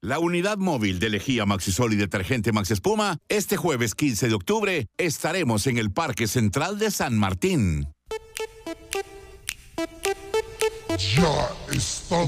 La unidad móvil de lejía Maxisol y detergente Max Espuma, este jueves 15 de octubre estaremos en el Parque Central de San Martín. Ya está